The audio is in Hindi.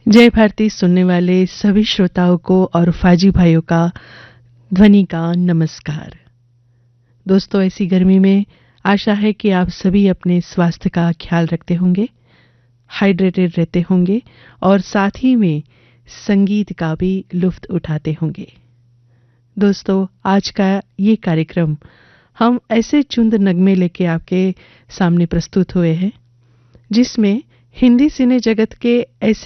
जय भारती सुनने वाले सभी श्रोताओं को और फाजी भाइयों का ध्वनि का नमस्कार। दोस्तों, ऐसी गर्मी में आशा है कि आप सभी अपने स्वास्थ्य का ख्याल रखते होंगे, हाइड्रेटेड रहते होंगे और साथ ही में संगीत का भी लुत्फ उठाते होंगे। दोस्तों, आज का ये कार्यक्रम हम ऐसे चुंद नगमे लेके आपके सामने प्रस्तुत हुए हैं जिसमें हिंदी सिने जगत के ऐसे